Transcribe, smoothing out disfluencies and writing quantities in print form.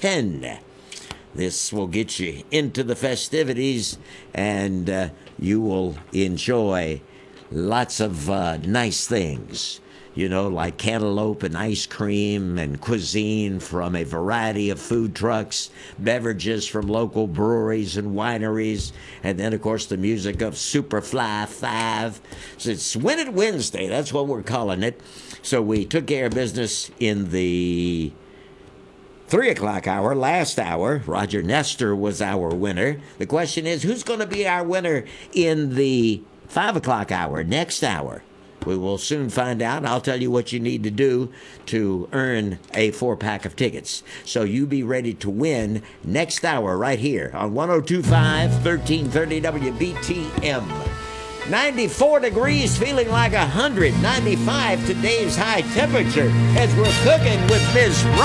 10. This will get you into the festivities, and you will enjoy lots of nice things, like cantaloupe and ice cream and cuisine from a variety of food trucks, beverages from local breweries and wineries, and then, of course, the music of Superfly 5. So it's Win It Wednesday. That's what we're calling it. So we took care of business in the 3 o'clock hour, last hour. Roger Nestor was our winner. The question is, who's going to be our winner in the 5 o'clock hour, next hour? We will soon find out. I'll tell you what you need to do to earn a 4-pack of tickets. So you be ready to win next hour right here on 102.5, 1330 WBTM. 94 degrees, feeling like 100. 95 today's high temperature as we're cooking with Ms.